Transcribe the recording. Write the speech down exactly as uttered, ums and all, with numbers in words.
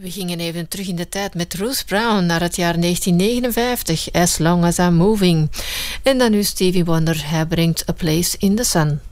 We gingen even terug in de tijd met Ruth Brown naar het jaar negentien negenenvijftig, As Long As I'm Moving. En dan nu Stevie Wonder, hij brengt A Place in the Sun.